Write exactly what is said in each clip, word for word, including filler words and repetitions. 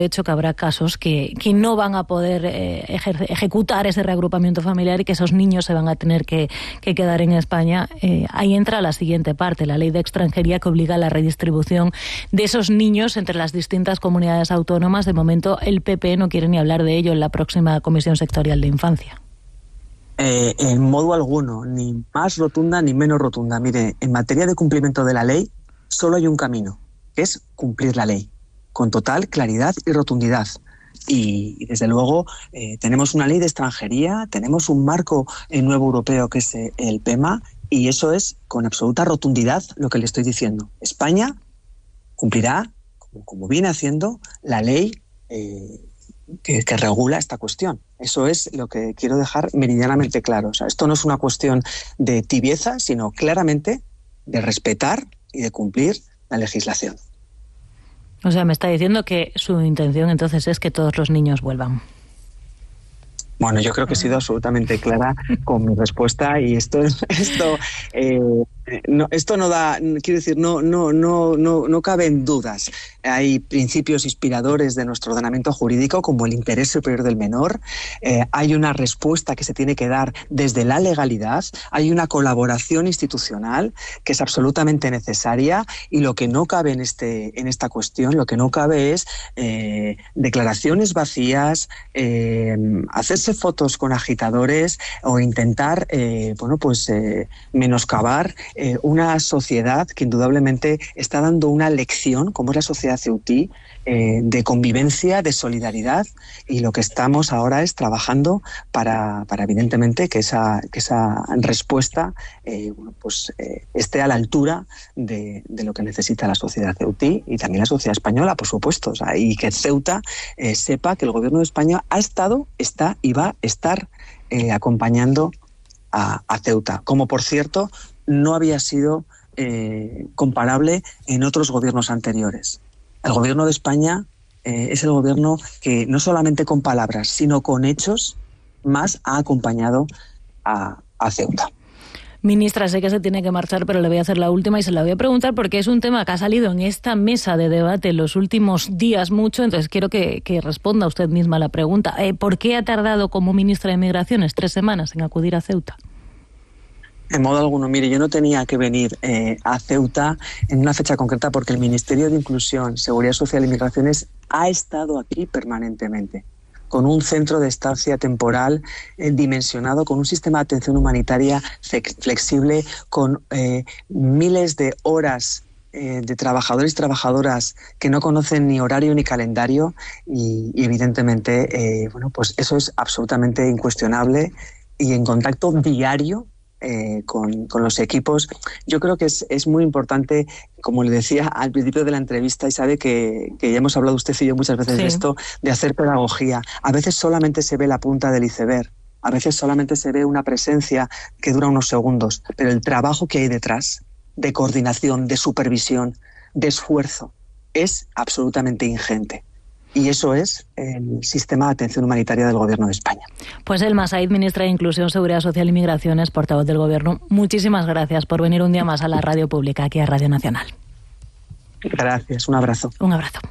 De hecho, que habrá casos que, que no van a poder eh, ejer- ejecutar ese reagrupamiento familiar y que esos niños se van a tener que, que quedar en España. Eh, ahí entra la siguiente parte, la ley de extranjería, que obliga a la redistribución de esos niños entre las distintas comunidades autónomas. De momento, el P P no quiere ni hablar de ello en la próxima Comisión Sectorial de Infancia. Eh, en modo alguno, ni más rotunda ni menos rotunda. Mire, en materia de cumplimiento de la ley, solo hay un camino, que es cumplir la ley, con total claridad y rotundidad. Y, y desde luego eh, tenemos una ley de extranjería, tenemos un marco eh, nuevo europeo que es eh, el P E M A, y eso es con absoluta rotundidad lo que le estoy diciendo. España cumplirá, como, como viene haciendo, la ley eh, que, que regula esta cuestión. Eso es lo que quiero dejar meridianamente claro. O sea, esto no es una cuestión de tibieza, sino claramente de respetar y de cumplir la legislación. O sea, me está diciendo que su intención entonces es que todos los niños vuelvan. Bueno, yo creo que he sido absolutamente clara con mi respuesta y esto, esto, eh, no, esto no da, quiero decir, no, no, no, no, no caben dudas. Hay principios inspiradores de nuestro ordenamiento jurídico, como el interés superior del menor. Eh, hay una respuesta que se tiene que dar desde la legalidad. Hay una colaboración institucional que es absolutamente necesaria, y lo que no cabe en este, en esta cuestión, lo que no cabe es eh, declaraciones vacías, eh, hacerse fotos con agitadores o intentar, eh, bueno, pues eh, menoscabar eh, una sociedad que indudablemente está dando una lección, como es la sociedad ceutí, eh, de convivencia, de solidaridad, y lo que estamos ahora es trabajando para, para evidentemente que esa, que esa respuesta eh, bueno, pues eh, esté a la altura de, de lo que necesita la sociedad ceutí y también la sociedad española, por supuesto, o sea, y que Ceuta eh, sepa que el gobierno de España ha estado, está y va a estar eh, acompañando a, a Ceuta, como por cierto no había sido eh, comparable en otros gobiernos anteriores. El gobierno de España eh, es el gobierno que no solamente con palabras, sino con hechos más ha acompañado a, a Ceuta. Ministra, sé que se tiene que marchar, pero le voy a hacer la última y se la voy a preguntar porque es un tema que ha salido en esta mesa de debate en los últimos días mucho, entonces quiero que, que responda usted misma a la pregunta. Eh, ¿Por qué ha tardado como ministra de Migraciones tres semanas en acudir a Ceuta? En modo alguno, mire, yo no tenía que venir eh, a Ceuta en una fecha concreta porque el Ministerio de Inclusión, Seguridad Social y Migraciones ha estado aquí permanentemente, con un centro de estancia temporal eh, dimensionado, con un sistema de atención humanitaria flexible, con eh, miles de horas eh, de trabajadores y trabajadoras que no conocen ni horario ni calendario, y, y evidentemente, eh, bueno, pues eso es absolutamente incuestionable, y en contacto diario Eh, con, con los equipos. Yo creo que es, es muy importante, como le decía al principio de la entrevista, y sabe que, que ya hemos hablado usted y yo muchas veces sí. de esto, de hacer pedagogía. A veces solamente se ve la punta del iceberg, a veces solamente se ve una presencia que dura unos segundos, pero el trabajo que hay detrás, de coordinación, de supervisión, de esfuerzo, es absolutamente ingente. Y eso es el sistema de atención humanitaria del Gobierno de España. Pues Elma Said, ministra de Inclusión, Seguridad Social y Migraciones, portavoz del Gobierno, muchísimas gracias por venir un día más a la radio pública, aquí a Radio Nacional. Gracias, un abrazo. Un abrazo.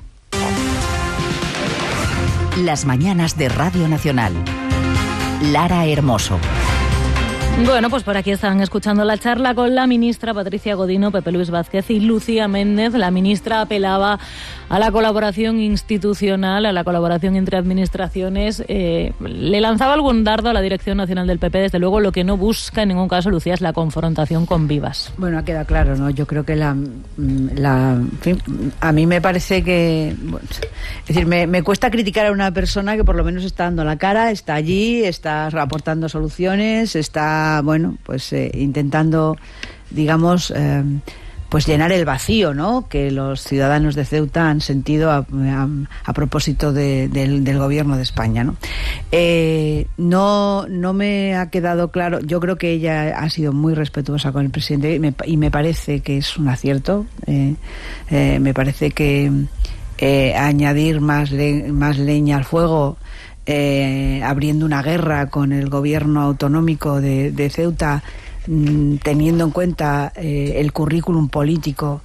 Las mañanas de Radio Nacional. Lara Hermoso. Bueno, pues por aquí estaban escuchando la charla con la ministra Patricia Godino, Pepe Luis Vázquez y Lucía Méndez. La ministra apelaba a la colaboración institucional, a la colaboración entre administraciones. Eh, le lanzaba algún dardo a la Dirección Nacional del P P. Desde luego, lo que no busca en ningún caso, Lucía, es la confrontación con Vivas. Bueno, ha quedado claro, ¿no? Yo creo que la... la en fin, a mí me parece que... Bueno, es decir, me, me cuesta criticar a una persona que por lo menos está dando la cara, está allí, está aportando soluciones, está... bueno, pues eh, intentando, digamos, eh, pues llenar el vacío, ¿no?, que los ciudadanos de Ceuta han sentido a, a, a propósito de, de, del gobierno de España, ¿no? Eh, no, no me ha quedado claro. Yo creo que ella ha sido muy respetuosa con el presidente y me, y me parece que es un acierto. Eh, eh, me parece que eh, añadir más, le, más leña al fuego, Eh, abriendo una guerra con el gobierno autonómico de, de Ceuta, mmm, teniendo en cuenta eh, el currículum político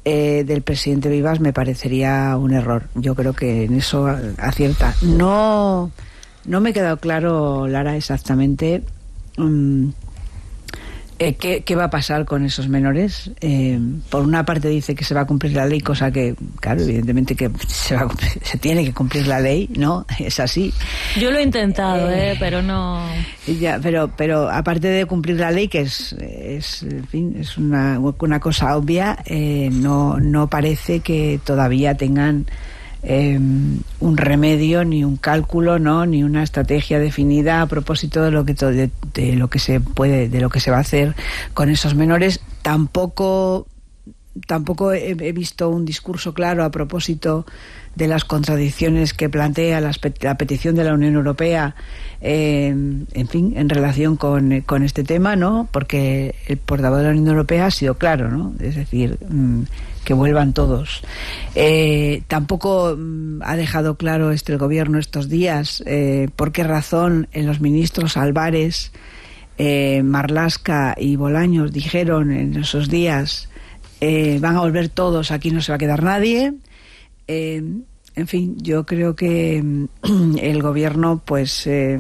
eh, del presidente Vivas me parecería un error. Yo creo que en eso acierta. No, no me ha quedado claro, Lara, exactamente um, eh, qué, qué va a pasar con esos menores. Eh, por una parte dice que se va a cumplir la ley, cosa que, claro, evidentemente que se, va a cumplir, se tiene que cumplir la ley, ¿no? Es así. Yo lo he intentado, eh, eh, pero no... Ya, pero, pero aparte de cumplir la ley, que es, es, en fin, es una, una cosa obvia, eh, no, no parece que todavía tengan eh, un remedio, ni un cálculo, ¿no? Ni una estrategia definida a propósito de lo que de, de lo que se puede, de lo que se va a hacer con esos menores. Tampoco, tampoco he, he visto un discurso claro a propósito de las contradicciones que plantea la, la petición de la Unión Europea, eh, en fin, en relación con, con este tema, ¿no? Porque el portavoz de la Unión Europea ha sido claro, ¿no? Es decir, mmm, que vuelvan todos. Eh, tampoco mmm, ha dejado claro este el gobierno estos días eh, por qué razón en los ministros Álvarez, eh, Marlaska y Bolaños dijeron en esos días eh, van a volver todos, aquí no se va a quedar nadie. Eh, en fin, yo creo que el gobierno, pues, eh,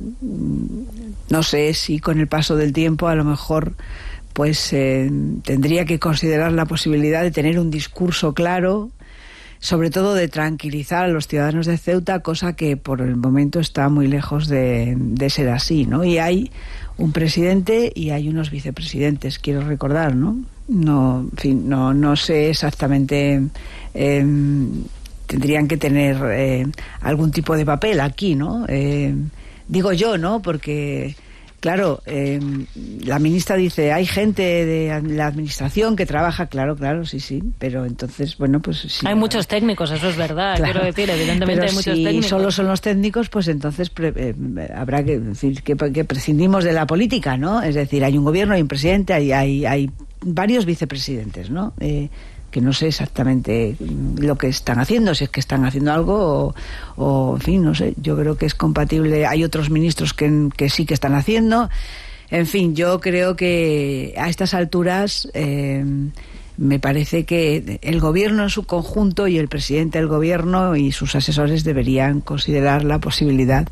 no sé si con el paso del tiempo a lo mejor, pues, eh, tendría que considerar la posibilidad de tener un discurso claro, sobre todo de tranquilizar a los ciudadanos de Ceuta, cosa que por el momento está muy lejos de, de ser así, ¿no? Y hay un presidente y hay unos vicepresidentes, quiero recordar, ¿no? No, en fin, no, no sé exactamente... Eh, tendrían que tener eh, algún tipo de papel aquí, ¿no? Eh, digo yo, ¿no? Porque, claro, eh, la ministra dice, hay gente de la administración que trabaja, claro, claro, sí, sí, pero entonces, bueno, pues... Sí, hay muchos técnicos, eso es verdad, claro, quiero decir, evidentemente hay muchos si técnicos. Si solo son los técnicos, pues entonces pre, eh, habrá que decir que, que prescindimos de la política, ¿no? Es decir, hay un gobierno, hay un presidente, hay, hay, hay varios vicepresidentes, ¿no? Eh, que no sé exactamente lo que están haciendo, si es que están haciendo algo o, o en fin, no sé, yo creo que es compatible. Hay otros ministros que, que sí que están haciendo. En fin, yo creo que a estas alturas eh, me parece que el gobierno en su conjunto y el presidente del gobierno y sus asesores deberían considerar la posibilidad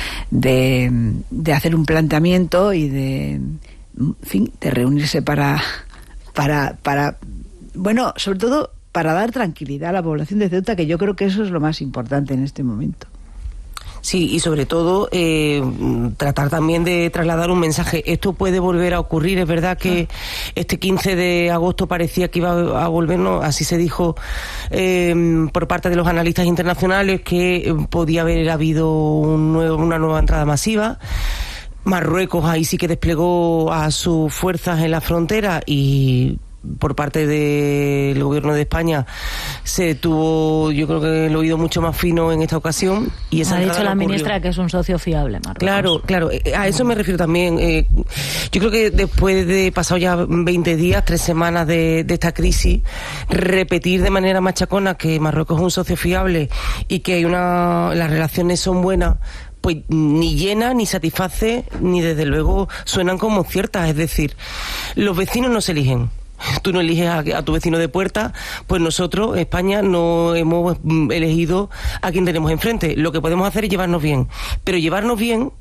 de, de hacer un planteamiento y de, en fin, de reunirse para para para bueno, sobre todo para dar tranquilidad a la población de Ceuta, que yo creo que eso es lo más importante en este momento. Sí, y sobre todo eh, tratar también de trasladar un mensaje. Esto puede volver a ocurrir. Es verdad que este quince de agosto parecía que iba a volver, ¿no? Así se dijo eh, por parte de los analistas internacionales, que podía haber habido un nuevo, una nueva entrada masiva. Marruecos ahí sí que desplegó a sus fuerzas en la frontera y por parte del gobierno de España se tuvo, yo creo que el oído mucho más fino en esta ocasión. Y esa ha dicho la ocurrió. ministra que es un socio fiable, Marruecos. Claro, claro, a eso me refiero también. Eh, yo creo que después de pasado ya veinte días, tres semanas de, de esta crisis, repetir de manera machacona que Marruecos es un socio fiable y que hay una, las relaciones son buenas, pues ni llena, ni satisface, ni desde luego suenan como ciertas. Es decir, los vecinos no se eligen. Tú no eliges a, a tu vecino de puerta, pues nosotros, España, no hemos elegido a quien tenemos enfrente. Lo que podemos hacer es llevarnos bien. Pero llevarnos bien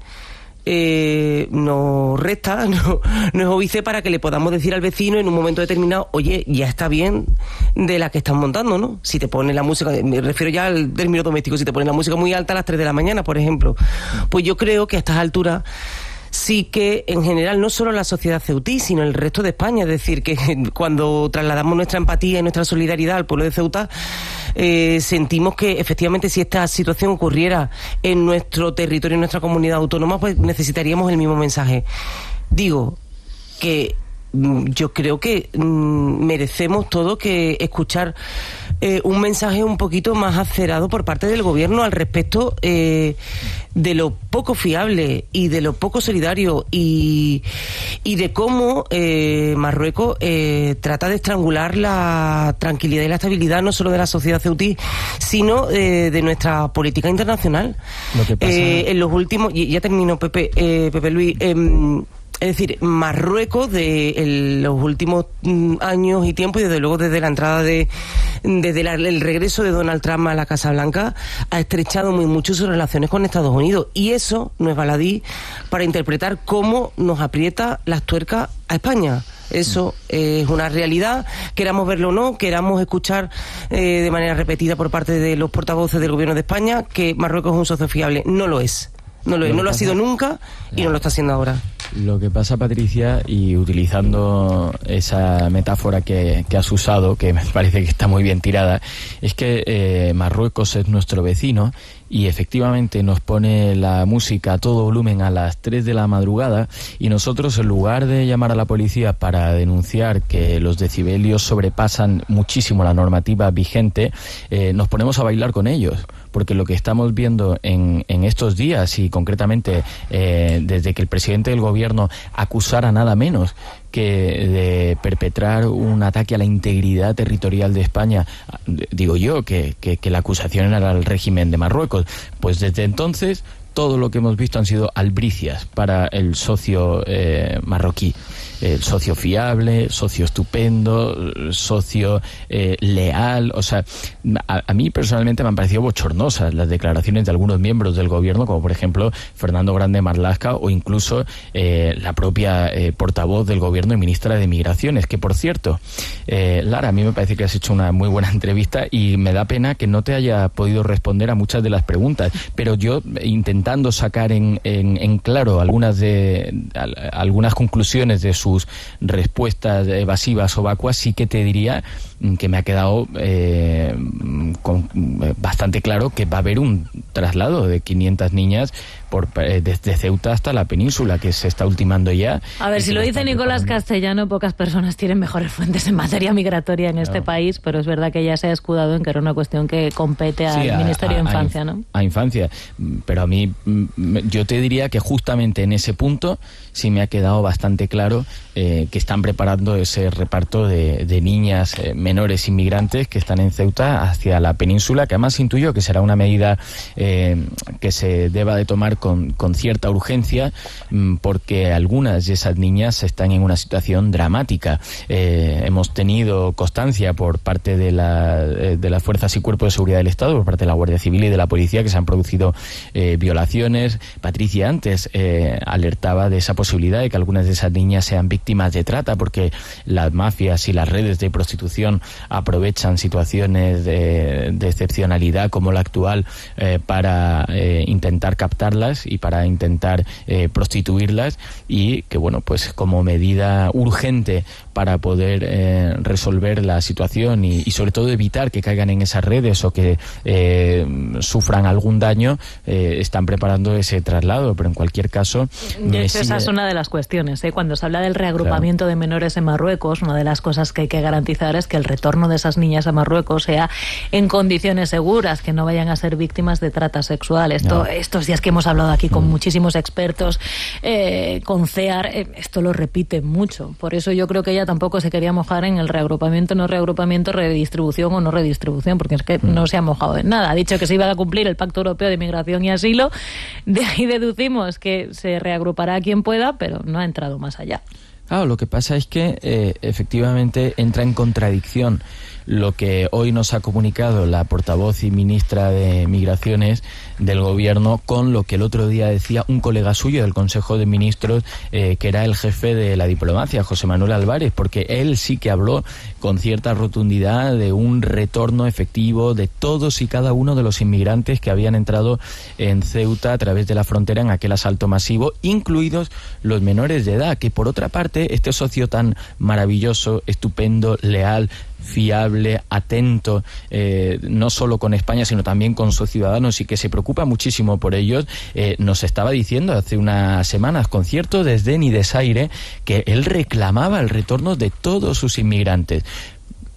eh, nos resta, no, no es óbice para que le podamos decir al vecino en un momento determinado, oye, ya está bien de la que están montando, ¿no? Si te ponen la música, me refiero ya al término doméstico, si te ponen la música muy alta a las tres de la mañana, por ejemplo, pues yo creo que a estas alturas sí que en general no solo la sociedad ceutí, sino el resto de España, es decir, que cuando trasladamos nuestra empatía y nuestra solidaridad al pueblo de Ceuta, eh, sentimos que efectivamente si esta situación ocurriera en nuestro territorio, en nuestra comunidad autónoma, pues necesitaríamos el mismo mensaje. Digo que yo creo que mm, merecemos todo que escuchar eh, un mensaje un poquito más acerado por parte del gobierno al respecto eh, de lo poco fiable y de lo poco solidario y, y de cómo eh, Marruecos eh, trata de estrangular la tranquilidad y la estabilidad no solo de la sociedad ceutí, sino eh, de nuestra política internacional. Lo que pasa... eh, en los últimos, y ya termino, Pepe, eh, Pepe Luis, eh, es decir, Marruecos de el, los últimos mm, años y tiempo, y desde luego desde la entrada de, desde la, el regreso de Donald Trump a la Casa Blanca, ha estrechado muy mucho sus relaciones con Estados Unidos. Y eso no es baladí para interpretar cómo nos aprieta las tuercas a España. Eso es una realidad, queramos verlo o no, queramos escuchar eh, de manera repetida por parte de los portavoces del Gobierno de España que Marruecos es un socio fiable. No lo es. No lo, es, no lo ha sido nunca y no lo está haciendo ahora. Lo que pasa, Patricia, y utilizando esa metáfora que, que has usado, que me parece que está muy bien tirada, es que eh, Marruecos es nuestro vecino y efectivamente nos pone la música a todo volumen a las tres de la madrugada y nosotros, en lugar de llamar a la policía para denunciar que los decibelios sobrepasan muchísimo la normativa vigente, eh, nos ponemos a bailar con ellos. Porque lo que estamos viendo en, en estos días, y concretamente eh, desde que el presidente del gobierno acusara nada menos que de perpetrar un ataque a la integridad territorial de España, digo yo que, que, que la acusación era al régimen de Marruecos, pues desde entonces todo lo que hemos visto han sido albricias para el socio eh, marroquí. El socio fiable, socio estupendo, socio eh, leal. O sea, a, a mí personalmente me han parecido bochornosas las declaraciones de algunos miembros del gobierno, como por ejemplo Fernando Grande Marlaska, o incluso eh, la propia eh, portavoz del gobierno y ministra de Migraciones, que por cierto, eh, Lara, a mí me parece que has hecho una muy buena entrevista y me da pena que no te haya podido responder a muchas de las preguntas, pero yo, intentando sacar en, en, en claro algunas de a, algunas conclusiones de su sus respuestas evasivas o vacuas, sí que te diría que me ha quedado eh, con, bastante claro que va a haber un traslado de quinientas niñas por, eh, desde Ceuta hasta la península, que se está ultimando ya. A ver, si lo dice Nicolás Castellano, pocas personas tienen mejores fuentes en materia migratoria en claro. este país, pero es verdad que ya se ha escudado en que era una cuestión que compete al sí, a, Ministerio a, de Infancia, a, ¿no? A Infancia, pero a mí, yo te diría que justamente en ese punto sí me ha quedado bastante claro eh, que están preparando ese reparto de, de niñas eh, menores inmigrantes que están en Ceuta hacia la península, que además intuyo que será una medida eh, que se deba de tomar con, con cierta urgencia, porque algunas de esas niñas están en una situación dramática. Eh, hemos tenido constancia por parte de, la, de las fuerzas y cuerpos de seguridad del Estado, por parte de la Guardia Civil y de la policía, que se han producido eh, violaciones. Patricia antes eh, alertaba de esa posibilidad de que algunas de esas niñas sean víctimas de trata, porque las mafias y las redes de prostitución aprovechan situaciones de, de excepcionalidad como la actual eh, para eh, intentar captarlas y para intentar eh, prostituirlas, y que bueno, pues como medida urgente para poder eh, resolver la situación y, y sobre todo evitar que caigan en esas redes o que eh, sufran algún daño, eh, están preparando ese traslado, pero en cualquier caso... De hecho, esa es una de las cuestiones, ¿eh? Cuando se habla del reagrupamiento claro. de menores en Marruecos, una de las cosas que hay que garantizar es que el retorno de esas niñas a Marruecos sea en condiciones seguras, que no vayan a ser víctimas de trata sexual. Esto, no. Estos días que hemos hablado aquí con mm. muchísimos expertos, eh, con CEAR, eh, esto lo repite mucho. Por eso yo creo que ella tampoco se quería mojar en el reagrupamiento, no reagrupamiento, redistribución o no redistribución, porque es que mm. no se ha mojado en nada. Ha dicho que se iba a cumplir el Pacto Europeo de Migración y Asilo. De ahí deducimos que se reagrupará a quien pueda, pero no ha entrado más allá. Claro, lo que pasa es que eh, efectivamente entra en contradicción lo que hoy nos ha comunicado la portavoz y ministra de Migraciones del Gobierno con lo que el otro día decía un colega suyo del Consejo de Ministros, eh, que era el jefe de la diplomacia, José Manuel Álvarez, porque él sí que habló con cierta rotundidad de un retorno efectivo de todos y cada uno de los inmigrantes que habían entrado en Ceuta a través de la frontera en aquel asalto masivo, incluidos los menores de edad, que por otra parte este socio tan maravilloso, estupendo, leal, fiable, atento, eh, no solo con España, sino también con sus ciudadanos, y que se preocupa muchísimo por ellos, eh, nos estaba diciendo hace unas semanas, con cierto desdén y desaire, que él reclamaba el retorno de todos sus inmigrantes.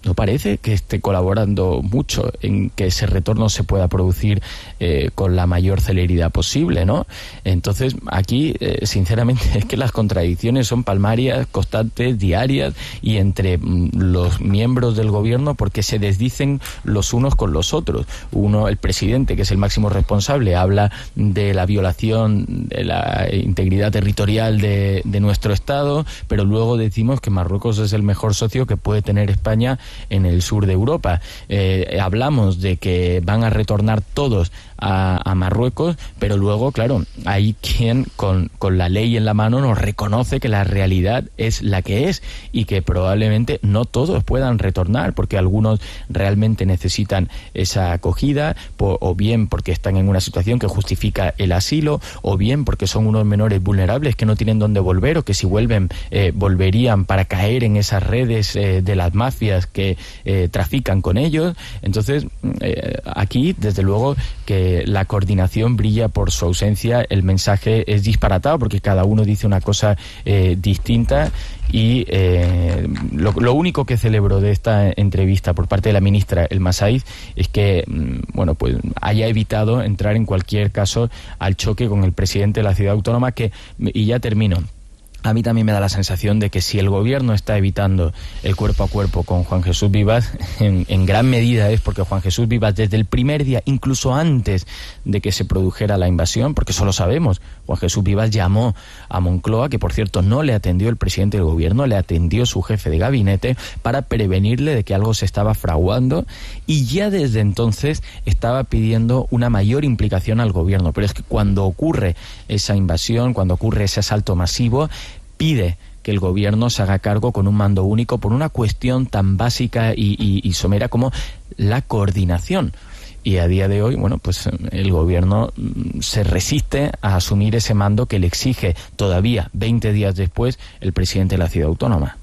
no parece que esté colaborando mucho en que ese retorno se pueda producir eh, con la mayor celeridad posible, ¿no? Entonces, aquí, eh, sinceramente, es que las contradicciones son palmarias, constantes, diarias, y entre mm, los miembros del gobierno, porque se desdicen los unos con los otros. Uno, el presidente, que es el máximo responsable, habla de la violación de la integridad territorial de, de nuestro Estado, pero luego decimos que Marruecos es el mejor socio que puede tener España en el sur de Europa. Eh, hablamos de que van a retornar todos a, a Marruecos, pero luego, claro, hay quien con, con la ley en la mano nos reconoce que la realidad es la que es y que probablemente no todos puedan retornar, porque algunos realmente necesitan esa acogida, po, o bien porque están en una situación que justifica el asilo, o bien porque son unos menores vulnerables que no tienen dónde volver, o que si vuelven eh, volverían para caer en esas redes eh, de las mafias que eh, trafican con ellos. Entonces, eh, aquí, desde luego, que la coordinación brilla por su ausencia. El mensaje es disparatado porque cada uno dice una cosa eh, distinta, y eh, lo, lo único que celebro de esta entrevista por parte de la ministra El Masaid es que, bueno, pues haya evitado entrar en cualquier caso al choque con el presidente de la ciudad autónoma, que, y ya termino, a mí también me da la sensación de que si el gobierno está evitando el cuerpo a cuerpo con Juan Jesús Vivas, en, en gran medida es porque Juan Jesús Vivas, desde el primer día, incluso antes de que se produjera la invasión, porque eso lo sabemos, Juan Jesús Vivas llamó a Moncloa, que por cierto no le atendió el presidente del gobierno, le atendió su jefe de gabinete para prevenirle de que algo se estaba fraguando, y ya desde entonces estaba pidiendo una mayor implicación al gobierno. Pero es que cuando ocurre esa invasión, cuando ocurre ese asalto masivo, pide que el gobierno se haga cargo con un mando único por una cuestión tan básica y, y, y somera como la coordinación. Y a día de hoy, bueno, pues el gobierno se resiste a asumir ese mando que le exige todavía, veinte días después, el presidente de la ciudad autónoma.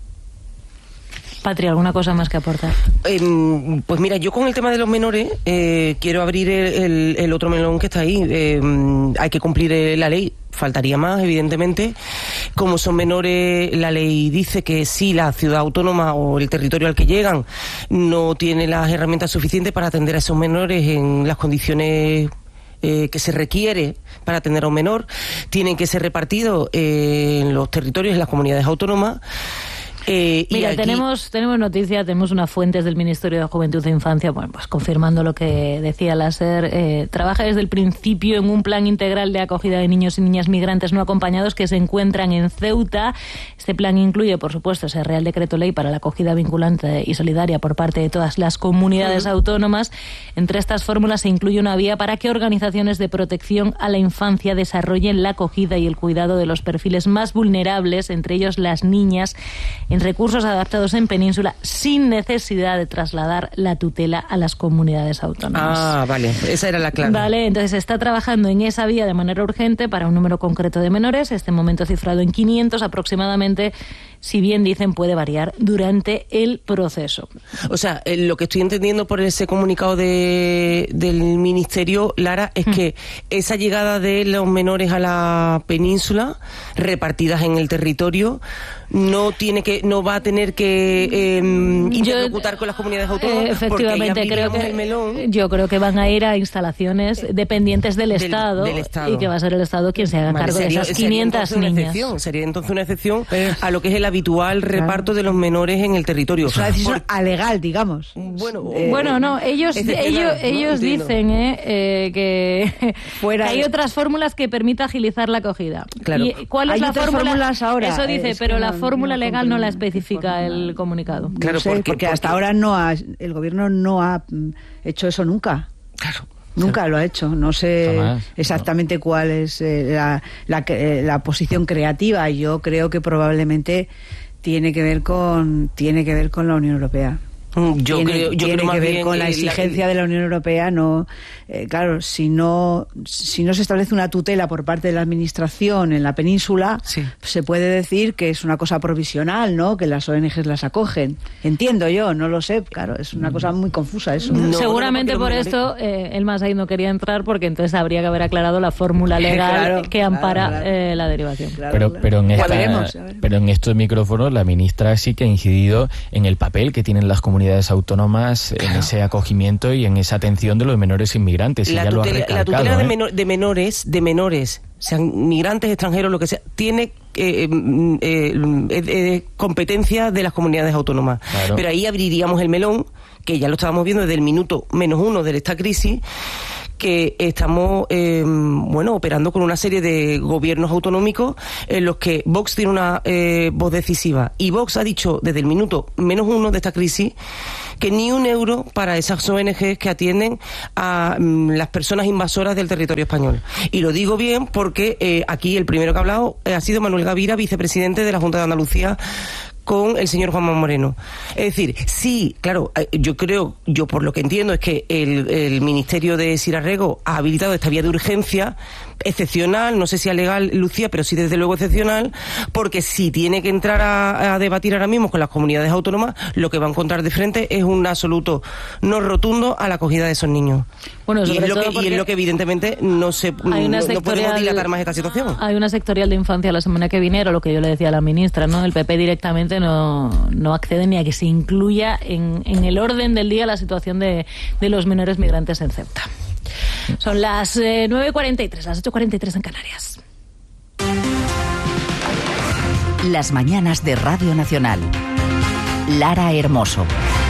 Patria, ¿alguna cosa más que aportar? Eh, pues mira, yo con el tema de los menores eh, quiero abrir el, el, el otro melón que está ahí. Eh, hay que cumplir eh, la ley. Faltaría más, evidentemente. Como son menores, la ley dice que si la ciudad autónoma o el territorio al que llegan no tiene las herramientas suficientes para atender a esos menores en las condiciones eh, que se requiere para atender a un menor, tienen que ser repartidos eh, en los territorios, en las comunidades autónomas. Eh, Mira, y aquí... tenemos tenemos noticia, tenemos unas fuentes del Ministerio de Juventud e Infancia, bueno, pues confirmando lo que decía la SER. Eh, trabaja desde el principio en un plan integral de acogida de niños y niñas migrantes no acompañados que se encuentran en Ceuta. Este plan incluye, por supuesto, ese Real Decreto Ley para la acogida vinculante y solidaria por parte de todas las comunidades uh-huh. autónomas. Entre estas fórmulas se incluye una vía para que organizaciones de protección a la infancia desarrollen la acogida y el cuidado de los perfiles más vulnerables, entre ellos las niñas, en recursos adaptados en Península, sin necesidad de trasladar la tutela a las comunidades autónomas. Ah, vale, esa era la clave. Vale, entonces se está trabajando en esa vía de manera urgente para un número concreto de menores, este momento cifrado en quinientos aproximadamente, si bien dicen puede variar durante el proceso. O sea, eh, lo que estoy entendiendo por ese comunicado de, del Ministerio, Lara, es mm. que esa llegada de los menores a la península, repartidas en el territorio, no tiene que no va a tener que eh, interlocutar con las comunidades autónomas. Eh, efectivamente, creo que el melón. Yo creo que van a ir a instalaciones dependientes del, del, Estado, del Estado y que va a ser el Estado quien se haga vale, cargo sería, de esas quinientas sería niñas. Excepción, sería entonces una excepción eh, a lo que es el habitual reparto claro. de los menores en el territorio. Es una decisión Por, alegal, digamos. Bueno, eh, bueno no, ellos ellos, ¿no? ellos dicen eh, eh, que, Fuera que hay de... otras fórmulas que permita agilizar la acogida. Claro. ¿Y cuál es hay la otras fórmula? fórmulas ahora. Eso dice, pero la fórmula no legal no la especifica el comunicado. Claro, no sé, porque, porque hasta porque... ahora no ha, el gobierno no ha hecho eso nunca. Claro. Nunca lo ha hecho. No sé Jamás, exactamente no. cuál es eh, la, la, eh, la posición creativa. Yo creo que probablemente tiene que ver con tiene que ver con la Unión Europea. Yo tiene, creo, yo tiene creo más que ver bien con la exigencia la... de la Unión Europea. No, eh, claro, si no si no se establece una tutela por parte de la administración en la península, sí. se puede decir que es una cosa provisional, ¿no? Que las O N Ges las acogen. Entiendo yo, no lo sé. Claro, es una cosa muy confusa eso. No, Seguramente no, no, por esto eh, el Masaid no quería entrar porque entonces habría que haber aclarado la fórmula legal claro, que ampara claro, claro. Eh, la derivación. Claro, pero claro. Pero, en esta, veremos, pero en estos micrófonos la ministra sí que ha incidido en el papel que tienen las comunidades comunidades autónomas en ese acogimiento y en esa atención de los menores inmigrantes. Y la, ya tutela, lo ha recalcado, la tutela ¿eh? de, menor, de menores, de menores, sean migrantes, extranjeros, lo que sea, tiene eh, eh, eh, eh, competencia de las comunidades autónomas. Claro. Pero ahí abriríamos el melón, que ya lo estábamos viendo desde el minuto menos uno de esta crisis, que estamos eh, bueno operando con una serie de gobiernos autonómicos en los que Vox tiene una eh, voz decisiva. Y Vox ha dicho desde el minuto menos uno de esta crisis que ni un euro para esas O N Ges que atienden a mm, las personas invasoras del territorio español. Y lo digo bien porque eh, aquí el primero que ha hablado eh, ha sido Manuel Gavira, vicepresidente de la Junta de Andalucía, con el señor Juanma Moreno. Es decir, sí, claro, yo creo, yo por lo que entiendo es que el, el Ministerio de Sirarrego ha habilitado esta vía de urgencia excepcional, no sé si es legal, Lucía, pero sí desde luego excepcional, porque si tiene que entrar a, a debatir ahora mismo con las comunidades autónomas, lo que va a encontrar de frente es un absoluto no rotundo a la acogida de esos niños. Bueno, y, es lo que, y es lo que evidentemente no se no, no podemos dilatar más esta situación. Hay una sectorial de infancia la semana que viene, era lo que yo le decía a la ministra, ¿no? El P P directamente no, no accede ni a que se incluya en, en el orden del día la situación de, de los menores migrantes en Ceuta. Son las eh, nueve cuarenta y tres, las ocho cuarenta y tres en Canarias. Las mañanas de Radio Nacional. Lara Hermoso.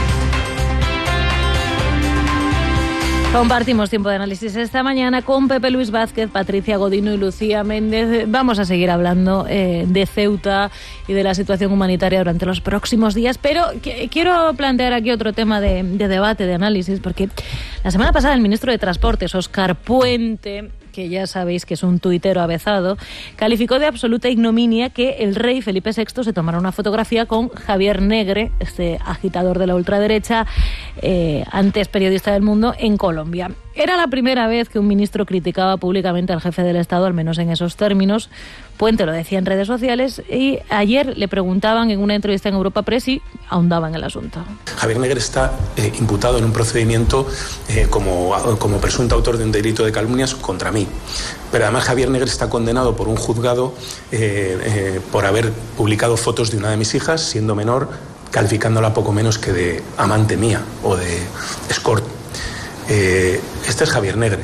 Compartimos tiempo de análisis esta mañana con Pepe Luis Vázquez, Patricia Godino y Lucía Méndez. Vamos a seguir hablando eh, de Ceuta y de la situación humanitaria durante los próximos días, pero que, quiero plantear aquí otro tema de, de debate, de análisis, porque la semana pasada el ministro de Transportes, Óscar Puente, que ya sabéis que es un tuitero avezado, calificó de absoluta ignominia que el rey Felipe sexto se tomara una fotografía con Javier Negre, este agitador de la ultraderecha, eh, antes periodista del Mundo, en Colombia. Era la primera vez que un ministro criticaba públicamente al jefe del Estado, al menos en esos términos. Puente lo decía en redes sociales y ayer le preguntaban en una entrevista en Europa Press y ahondaba en el asunto. Javier Negre está eh, imputado en un procedimiento eh, como, como presunto autor de un delito de calumnias contra mí. Pero además Javier Negre está condenado por un juzgado eh, eh, por haber publicado fotos de una de mis hijas, siendo menor, calificándola poco menos que de amante mía o de escort. Eh, este es Javier Negre.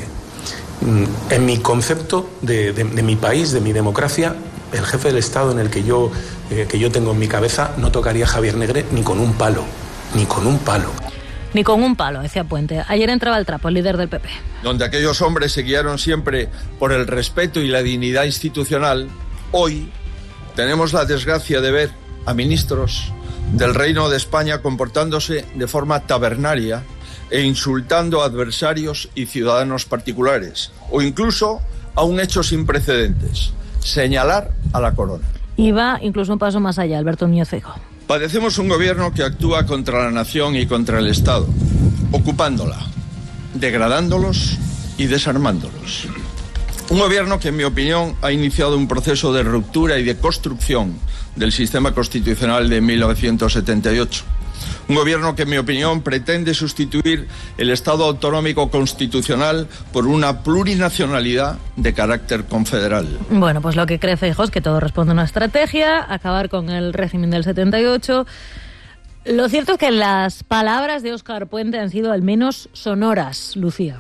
En mi concepto de, de, de mi país, de mi democracia, el jefe del Estado en el que yo, eh, que yo tengo en mi cabeza no tocaría a Javier Negre ni con un palo, ni con un palo. Ni con un palo, decía Puente. Ayer entraba el trapo, el líder del P P. Donde aquellos hombres se guiaron siempre por el respeto y la dignidad institucional, hoy tenemos la desgracia de ver a ministros del Reino de España comportándose de forma tabernaria e insultando a adversarios y ciudadanos particulares, o incluso a un hecho sin precedentes, señalar a la corona. Y va incluso un paso más allá, Alberto Núñez Feijóo. Padecemos un gobierno que actúa contra la nación y contra el Estado, ocupándola, degradándolos y desarmándolos. Un gobierno que, en mi opinión, ha iniciado un proceso de ruptura y de construcción del sistema constitucional de mil novecientos setenta y ocho. Un gobierno que, en mi opinión, pretende sustituir el Estado autonómico constitucional por una plurinacionalidad de carácter confederal. Bueno, pues lo que cree Feijóo es que todo responde a una estrategia, acabar con el régimen del setenta y ocho. Lo cierto es que las palabras de Óscar Puente han sido al menos sonoras, Lucía.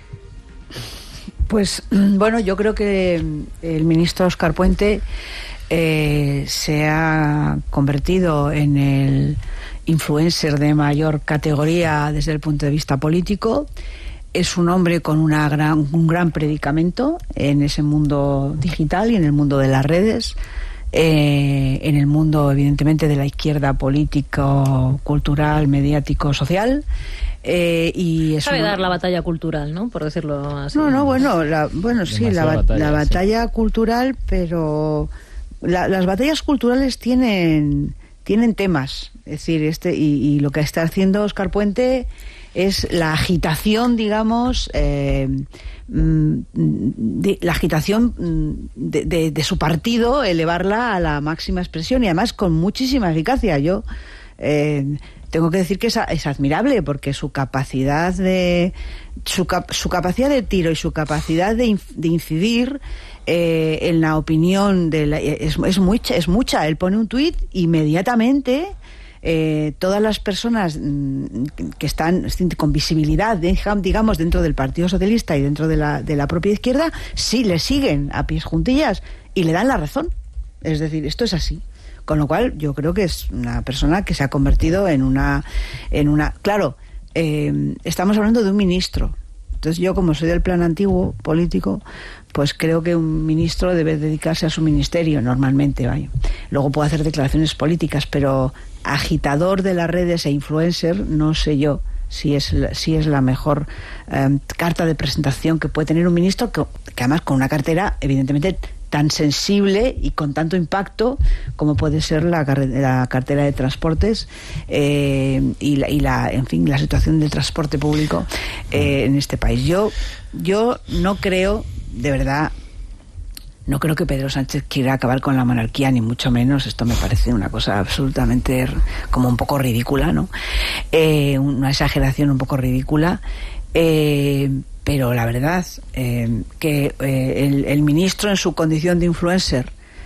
Pues bueno, yo creo que el ministro Óscar Puente eh, se ha convertido en el influencer de mayor categoría desde el punto de vista político. Es un hombre con una gran, un gran predicamento en ese mundo digital y en el mundo de las redes, eh, en el mundo evidentemente de la izquierda político, cultural, mediático, social. Eh, y es Sabe un... dar la batalla cultural, ¿no? Por decirlo así. No, no, bueno, la, bueno sí, la, batalla, la batalla sí. cultural, pero la, las batallas culturales tienen tienen temas, es decir, este y, y lo que está haciendo Óscar Puente es la agitación, digamos, eh, de, la agitación de, de, de su partido, elevarla a la máxima expresión y además con muchísima eficacia. Yo eh, tengo que decir que es, es admirable porque su capacidad de su, cap, su capacidad de tiro y su capacidad de, de incidir eh, en la opinión de la, es, es mucha, es mucha. Él pone un tuit inmediatamente. eh, todas las personas mm, que están con visibilidad, digamos, dentro del Partido Socialista y dentro de la, de la propia izquierda, sí le siguen a pies juntillas y le dan la razón. Es decir, esto es así. Con lo cual, yo creo que es una persona que se ha convertido en una... en una claro, eh, estamos hablando de un ministro. Entonces yo, como soy del plan antiguo político, pues creo que un ministro debe dedicarse a su ministerio normalmente, vaya. Luego puede hacer declaraciones políticas, pero agitador de las redes e influencer, no sé yo si es, si es la mejor eh, carta de presentación que puede tener un ministro, que, que además con una cartera evidentemente tan sensible y con tanto impacto como puede ser la, la cartera de transportes eh, y, la, y la, en fin, la situación del transporte público eh, en este país. Yo, yo no creo, de verdad, no creo que Pedro Sánchez quiera acabar con la monarquía, ni mucho menos. Esto me parece una cosa absolutamente como un poco ridícula, ¿no? Eh, una exageración un poco ridícula. Eh, pero la verdad eh, que eh, el, el ministro en su condición de influencer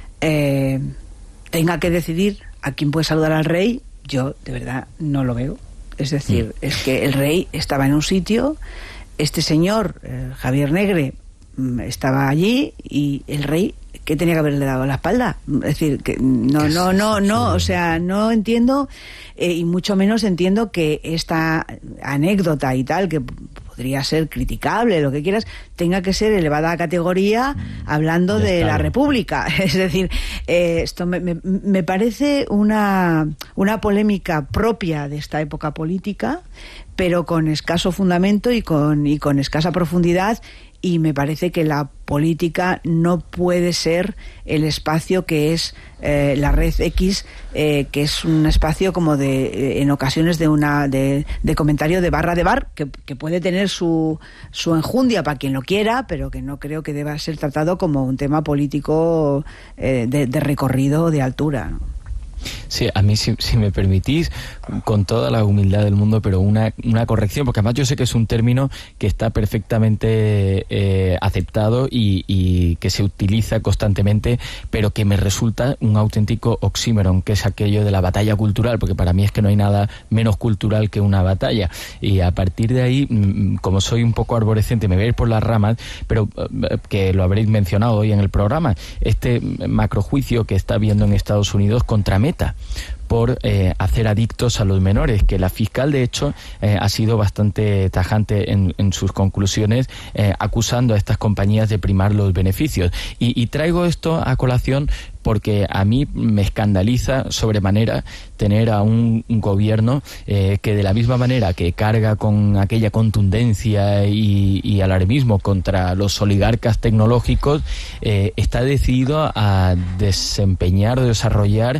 eh, tenga que decidir a quién puede saludar al rey, yo de verdad no lo veo. Es decir, mm. es que el rey estaba en un sitio, este señor eh, Javier Negre estaba allí y el rey, ¿qué tenía que haberle dado la espalda? Es decir, que no, no, no, no, o sea, no entiendo eh, y mucho menos entiendo que esta anécdota y tal, que podría ser criticable, lo que quieras, tenga que ser elevada a categoría hablando de la República. Es decir, eh, esto me, me, me parece una, una polémica propia de esta época política, pero con escaso fundamento y con, y con escasa profundidad. Y me parece que la política no puede ser el espacio que es eh, la red X, eh, que es un espacio como de, eh, en ocasiones de una de, de comentario de barra de bar, que, que puede tener su, su enjundia para quien lo quiera, pero que no creo que deba ser tratado como un tema político eh, de, de recorrido de altura, ¿no? Sí, a mí, si, si me permitís, con toda la humildad del mundo, pero una, una corrección, porque además yo sé que es un término que está perfectamente eh, aceptado y, y que se utiliza constantemente, pero que me resulta un auténtico oxímoron, que es aquello de la batalla cultural, porque para mí es que no hay nada menos cultural que una batalla. Y a partir de ahí, como soy un poco arborescente, me voy a ir por las ramas, pero que lo habréis mencionado hoy en el programa, este macrojuicio que está habiendo en Estados Unidos contra Meta por eh, hacer adictos a los menores, que la fiscal de hecho eh, ha sido bastante tajante en, en sus conclusiones, eh, acusando a estas compañías de primar los beneficios. Y, y traigo esto a colación porque a mí me escandaliza sobremanera tener a un, un gobierno eh, que de la misma manera que carga con aquella contundencia y, y alarmismo contra los oligarcas tecnológicos, eh, está decidido a desempeñar o desarrollar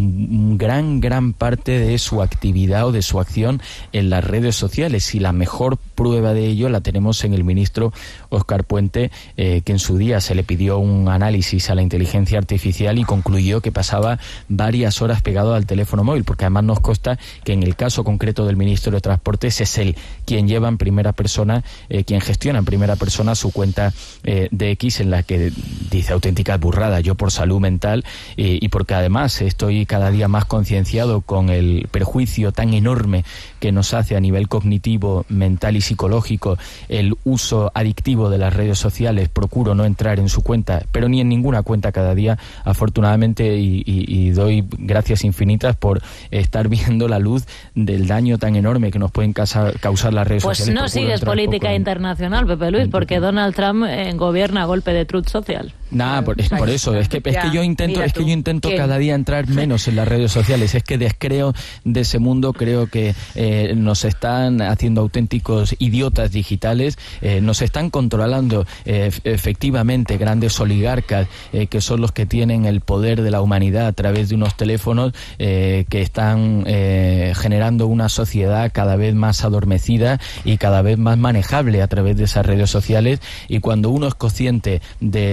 un gran, gran parte de su actividad o de su acción en las redes sociales. Y la mejor prueba de ello la tenemos en el ministro Óscar Puente, eh, que en su día se le pidió un análisis a la inteligencia artificial y concluyó que pasaba varias horas pegado al teléfono móvil, porque además nos consta que en el caso concreto del ministro de Transportes es él quien lleva en primera persona, eh, quien gestiona en primera persona su cuenta eh, de X, en la que dice auténticas burradas. Yo, por salud mental eh, y porque además estoy cada día más concienciado con el perjuicio tan enorme que nos hace a nivel cognitivo, mental y psicológico el uso adictivo de las redes sociales, procuro no entrar en su cuenta, pero ni en ninguna cuenta cada día, afortunadamente, y, y, y doy gracias infinitas por estar viendo la luz del daño tan enorme que nos pueden causar, causar las redes pues sociales. Pues no sigues política en... internacional, Pepe Luis, porque Donald Trump eh, gobierna a golpe de truth social. Nada, por, es por eso, es que, es que yo intento, es que yo intento cada día entrar menos en las redes sociales, es que descreo de ese mundo, creo que eh, nos están haciendo auténticos idiotas digitales, eh, nos están controlando eh, efectivamente grandes oligarcas eh, que son los que tienen el poder de la humanidad a través de unos teléfonos eh, que están eh, generando una sociedad cada vez más adormecida y cada vez más manejable a través de esas redes sociales. Y cuando uno es consciente de las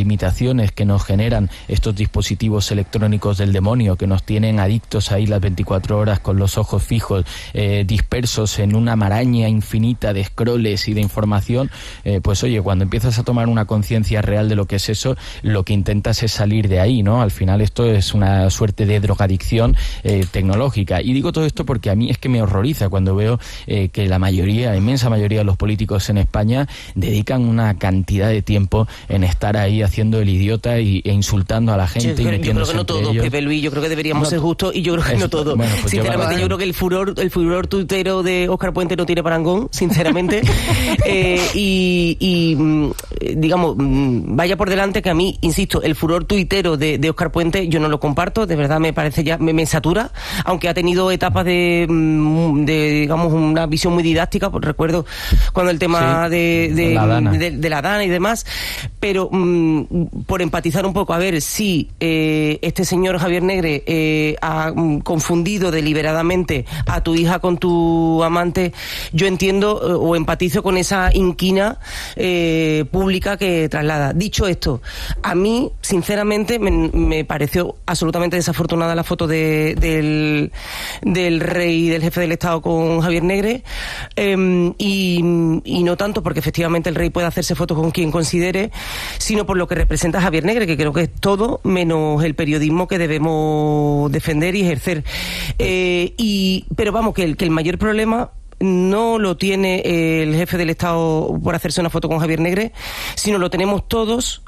limitaciones que nos generan estos dispositivos electrónicos del demonio, que nos tienen adictos ahí las veinticuatro horas con los ojos fijos, eh, dispersos en una maraña infinita de scrolls y de información, eh, pues oye, cuando empiezas a tomar una conciencia real de lo que es eso, lo que intentas es salir de ahí, ¿no? Al final esto es una suerte de drogadicción eh, tecnológica. Y digo todo esto porque a mí es que me horroriza cuando veo eh, que la mayoría, la inmensa mayoría de los políticos en España dedican una cantidad de tiempo en estar ahí haciendo el idiota y, e insultando a la gente. Yo, y yo creo que no todo, Pepe Luis, yo creo que deberíamos no, ser justos y yo creo que es, no todo. Bueno, pues sinceramente, yo, yo creo que el furor, el furor tuitero de Óscar Puente no tiene parangón, sinceramente. eh, y, y digamos, vaya por delante que a mí, insisto, el furor tuitero de, de Óscar Puente yo no lo comparto, de verdad me parece ya, me, me satura, aunque ha tenido etapas de, de digamos, una visión muy didáctica, pues recuerdo cuando el tema sí, de, de, la de, de la Dana y demás, pero um, por empatizar un poco, a ver si eh, este señor Javier Negre eh, ha um, confundido deliberadamente a tu hija con tu amante, yo entiendo eh, o empatizo con esa inquina eh, pública que traslada. Dicho esto, a mí, sinceramente, me, me pareció absolutamente desafortunada la foto de, del, del rey, del jefe del Estado con Javier Negre, eh, y, y no tanto porque efectivamente el rey puede hacerse fotos con quien considere, sino por lo que representa Javier Negre, que creo que es todo menos el periodismo que debemos defender y ejercer. Eh, y, pero vamos, que el, que el mayor problema no lo tiene el jefe del Estado por hacerse una foto con Javier Negre, sino lo tenemos todos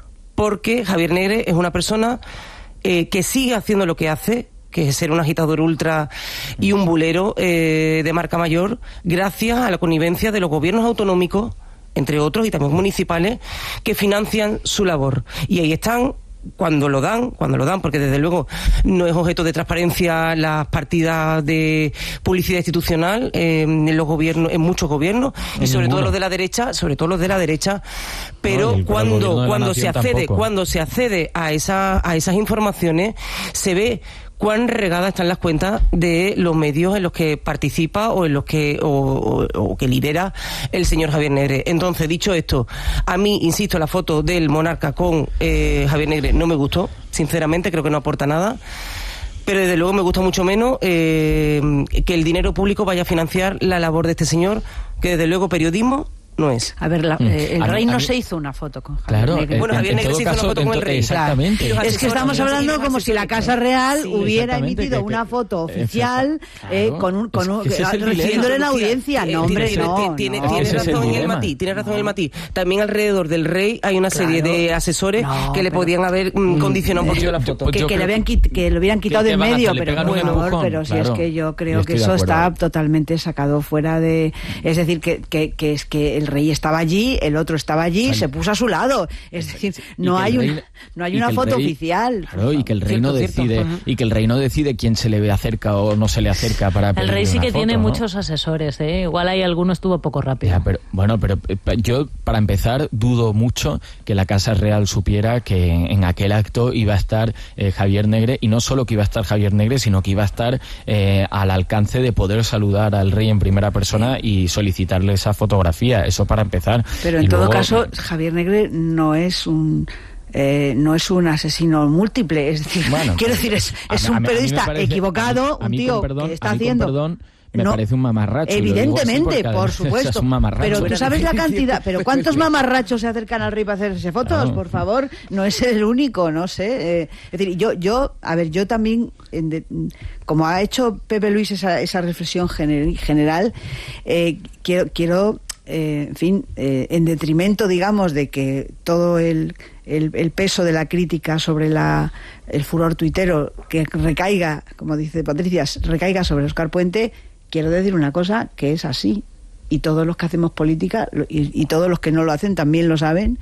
porque Javier Negre es una persona eh, que sigue haciendo lo que hace, que es ser un agitador ultra y un bulero eh, de marca mayor, gracias a la connivencia de los gobiernos autonómicos, entre otros, y también municipales, que financian su labor. Y ahí están, cuando lo dan, cuando lo dan, porque desde luego no es objeto de transparencia las partidas de publicidad institucional eh, en los gobiernos, en muchos gobiernos, en y sobre ninguno. todo los de la derecha, sobre todo los de la derecha, pero no, cuando, cuando se accede, tampoco. cuando se accede a esa, a esas informaciones, se ve cuán regadas están las cuentas de los medios en los que participa o en los que o, o, o que lidera el señor Javier Negre. Entonces, dicho esto, a mí, insisto, la foto del monarca con eh, Javier Negre no me gustó, sinceramente, creo que no aporta nada. Pero desde luego me gusta mucho menos eh, que el dinero público vaya a financiar la labor de este señor, que desde luego periodismo no es. A ver, la, eh, el a rey mí, no mí... se hizo una foto con Javier claro, Negre. Bueno, Javier Negre se hizo una foto con el rey. Exactamente. Claro. Es que estamos hablando como si la Casa Real sí, hubiera emitido que, una foto oficial claro. eh, con un, con un, es que recibiéndole en audiencia. No, hombre, no. Tiene, no, tiene razón en el matiz, tiene razón en el matiz. También alrededor del rey hay una serie claro. de asesores no, que le podían haber mm, condicionado un poquito la foto. Que, que, le habían quit, que lo hubieran quitado del medio, pero bueno, pero si es que yo creo que eso está totalmente sacado fuera de... Es decir, que es que el rey estaba allí, el otro estaba allí, Sal... se puso a su lado. Es decir, no hay, rey, una, no hay una foto rey, oficial. Claro, y que el rey no decide, uh-huh. y que el rey no decide quién se le ve acerca o no se le acerca para el rey sí que foto, tiene ¿no? muchos asesores, ¿eh? Igual hay alguno estuvo poco rápido. Ya, pero, bueno, pero yo, para empezar, dudo mucho que la Casa Real supiera que en, en aquel acto iba a estar eh, Javier Negre, y no solo que iba a estar Javier Negre, sino que iba a estar eh, al alcance de poder saludar al rey en primera persona y solicitarle esa fotografía. Eso para empezar. Pero en y todo luego... caso, Javier Negre no es un eh, no es un asesino múltiple, es decir, bueno, quiero decir, es, es a, un a periodista parece, equivocado, a mí, un tío con perdón, que está a mí haciendo... Con perdón, me no, parece un mamarracho. Evidentemente, por supuesto. Es un mamarracho. Pero tú sabes la cantidad. Pero ¿cuántos mamarrachos se acercan al rey para hacerse fotos? No. Por favor, no es el único, no sé. Eh, es decir, yo, yo, a ver, yo también, en de, como ha hecho Pepe Luis esa, esa reflexión gener, general, eh, quiero, quiero eh, en fin, eh, en detrimento, digamos, de que todo el El, el peso de la crítica sobre la, el furor tuitero que recaiga, como dice Patricia, recaiga sobre Óscar Puente, quiero decir una cosa, que es así, y todos los que hacemos política y, y todos los que no lo hacen también lo saben,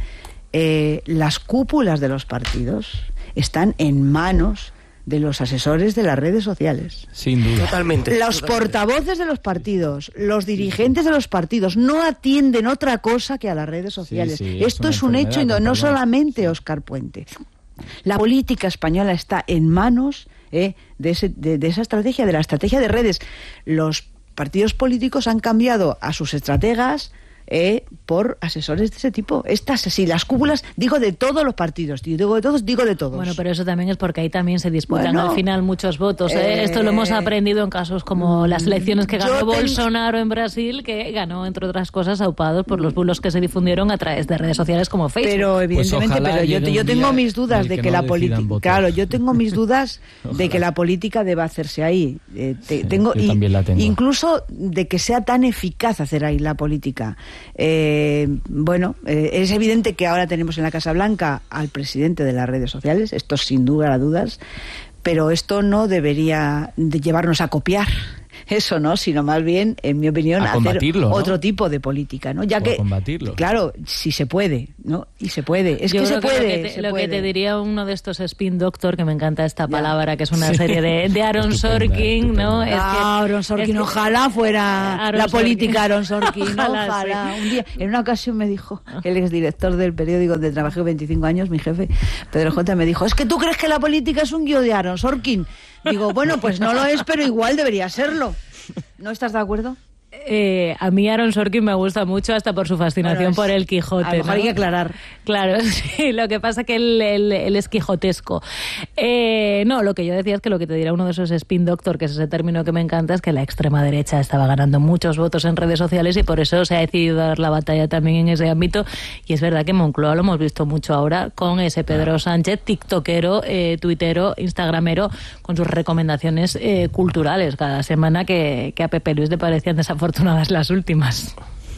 eh, las cúpulas de los partidos están en manos de los asesores de las redes sociales. Sin duda. Totalmente. Los totalmente. portavoces de los partidos, los dirigentes de los partidos, no atienden otra cosa que a las redes sociales. Sí, sí, Esto es, es un hecho, y no, no solamente Óscar Puente. La política española está en manos eh, de, ese, de, de esa estrategia, de la estrategia de redes. Los partidos políticos han cambiado a sus estrategas eh, por asesores de ese tipo. Estas, sí, las cúpulas, digo de todos los partidos, digo de todos, digo de todos. Bueno, pero eso también es porque ahí también se disputan bueno, al final muchos votos. ¿eh? Eh, Esto lo hemos aprendido en casos como las elecciones que ganó ten... Bolsonaro en Brasil, que ganó, entre otras cosas, aupados por los bulos que se difundieron a través de redes sociales como Facebook. Pero evidentemente, pues pero yo, yo tengo mis dudas de que, que no la política, claro, yo tengo mis dudas de que la política deba hacerse ahí. Eh, te, sí, tengo, yo y, también la tengo. Incluso de que sea tan eficaz hacer ahí la política. Eh, bueno, eh, es evidente que ahora tenemos en la Casa Blanca al presidente de las redes sociales, esto sin duda a dudas, pero esto no debería de llevarnos a copiar eso, ¿no? Sino más bien, en mi opinión, a hacer ¿no? otro tipo de política, ¿no? Ya o que, combatirlo. Claro, si se puede, ¿no? Y se puede, es Yo que se creo puede. Que lo, que te, se lo puede. que te diría uno de estos Spin Doctor, que me encanta esta ya. palabra, que es una sí. serie de, de Aaron Estupenda, Sorkin, estupenda. ¿no? Es que, Ah, Aaron Sorkin, es que, ojalá fuera Aaron la Sorkin. política Aaron Sorkin, Ojalá, ojalá. sí. Un día, en una ocasión me dijo el exdirector del periódico donde trabajé veinticinco años, mi jefe, Pedro J, me dijo, es que tú crees que la política es un guión de Aaron Sorkin. Digo, bueno, pues no lo es, pero igual debería serlo. ¿No estás de acuerdo? Eh, a mí Aaron Sorkin me gusta mucho hasta por su fascinación bueno, es, por el Quijote. A lo mejor ¿no? hay que aclarar. Claro, sí, lo que pasa que él, él, él es quijotesco. Eh, no, lo que yo decía es que lo que te dirá uno de esos Spin Doctor, que es ese término que me encanta, es que la extrema derecha estaba ganando muchos votos en redes sociales y por eso se ha decidido dar la batalla también en ese ámbito. Y es verdad que en Moncloa lo hemos visto mucho ahora con ese Pedro Sánchez, tiktokero, eh, tuitero, instagramero, con sus recomendaciones eh, culturales cada semana que, que a Pepe Luis le parecían desafortunadas las últimas.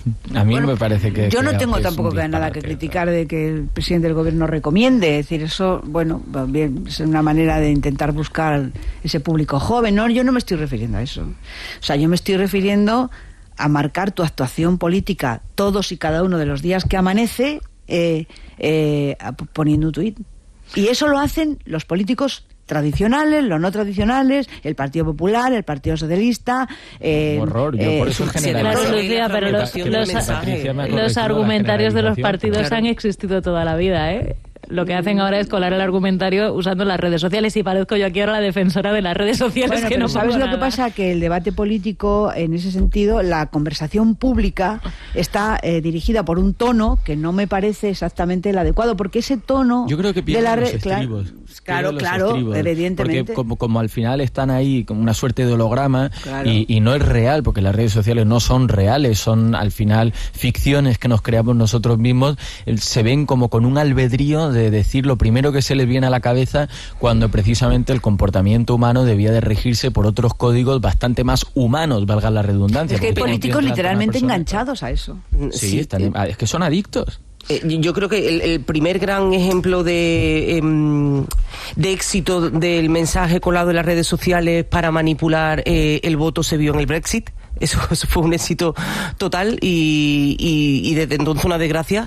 A mí bueno, me parece que... Yo no que tengo es tampoco que nada que criticar de que el presidente del gobierno recomiende. Es decir, eso, bueno, bien, es una manera de intentar buscar ese público joven. No, yo no me estoy refiriendo a eso. O sea, yo me estoy refiriendo a marcar tu actuación política todos y cada uno de los días que amanece eh, eh, poniendo un tuit. Y eso lo hacen los políticos tradicionales, los no tradicionales, el Partido Popular, el Partido Socialista. Eh, horror, yo eh, por eso sí, Claro, Lucía, pero los, los, los argumentarios de los partidos han existido toda la vida, ¿eh? Lo que hacen ahora es colar el argumentario usando las redes sociales y parezco yo aquí ahora la defensora de las redes sociales. Bueno, que pero no ¿sabes pongo lo que nada. pasa? Que el debate político, en ese sentido, la conversación pública está eh, dirigida por un tono que no me parece exactamente el adecuado, porque ese tono... Yo creo que de la pierden re... los estribos. Claro, Pierden los claro, estribos, evidentemente. Porque como, como al final están ahí como una suerte de holograma, Claro. y, y no es real, porque las redes sociales no son reales, son al final ficciones que nos creamos nosotros mismos, eh, se ven como con un albedrío de decir lo primero que se les viene a la cabeza, cuando precisamente el comportamiento humano debía de regirse por otros códigos bastante más humanos, valga la redundancia. Es que hay Porque tú políticos confías delante de una literalmente persona, enganchados a eso. Sí, Sí, están, eh, es que son adictos. Eh, yo creo que el, el primer gran ejemplo de, eh, de éxito del mensaje colado en las redes sociales para manipular eh, el voto se vio en el Brexit. Eso, eso fue un éxito total y, y, y desde entonces una desgracia.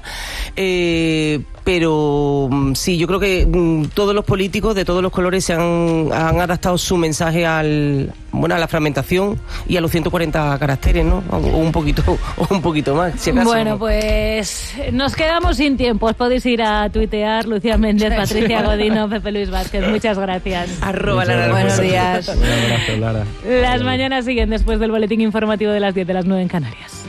Eh, pero sí, yo creo que mm, todos los políticos de todos los colores se han, han adaptado su mensaje al, bueno, a la fragmentación y a los ciento cuarenta caracteres, ¿no? O un poquito, o un poquito más, si acaso. Bueno, pues nos quedamos sin tiempo. Os podéis ir a tuitear, Lucía Méndez, Patricia Godino, Pepe Luis Vázquez. Muchas gracias. Arroba Muchas Lara. Buenos gracias. días. Un abrazo, Lara. Las mañanas siguen después del boletín informativo de las diez de las nueve en Canarias.